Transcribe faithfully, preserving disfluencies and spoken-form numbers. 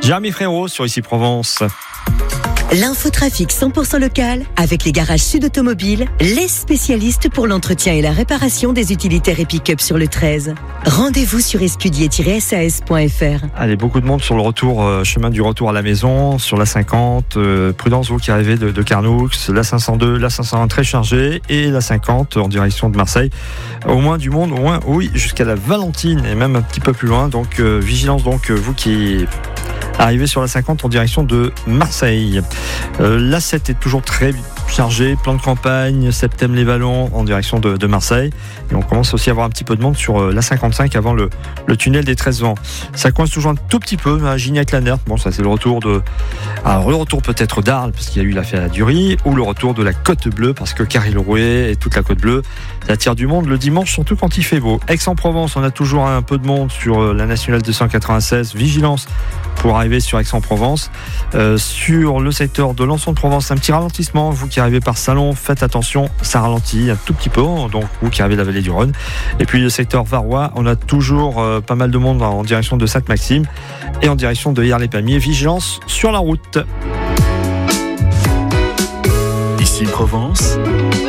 Jérémy Frérot sur Ici Provence. L'infotrafic cent pour cent local avec les garages Sud Automobile, les spécialistes pour l'entretien et la réparation des utilitaires et pick-up sur le treize. Rendez-vous sur escudier tiret s a s point f r. Allez, beaucoup de monde sur le retour, euh, chemin du retour à la maison, sur la cinquante, euh, prudence vous qui arrivez de, de Carnoux, la cinq cent deux, la cinq cent un très chargée et la cinquante en direction de Marseille. Au moins du monde, au moins oui, jusqu'à la Valentine et même un petit peu plus loin. Donc euh, vigilance donc euh, vous qui arrivez sur la cinquante en direction de Marseille. Euh, l'A sept est toujours très chargé, plan de campagne, Septem-les-Vallons en direction de, de Marseille. Et on commence aussi à avoir un petit peu de monde sur euh, la cinquante-cinq avant le, le tunnel des treize vents. Ça coince toujours un tout petit peu à Gignac-Lanert. Bon, ça c'est le retour de. Alors, le retour peut-être d'Arles, parce qu'il y a eu l'affaire à Dury, ou le retour de la Côte Bleue, parce que Carry-le-Rouet et toute la Côte Bleue, ça attire du monde le dimanche, surtout quand il fait beau. Aix-en-Provence, on a toujours un peu de monde sur euh, la nationale deux cent quatre-vingt-seize. Vigilance pour arriver sur Aix-en-Provence. Euh, sur le secteur de Lançon-de-Provence, un petit ralentissement. Vous qui arrivez par Salon, faites attention, ça ralentit un tout petit peu. Donc vous qui arrivez de la vallée du Rhône. Et puis le secteur Varois, on a toujours euh, pas mal de monde en direction de Sainte-Maxime et en direction de Hyères-les-Palmiers. Vigilance sur la route. Ici Provence,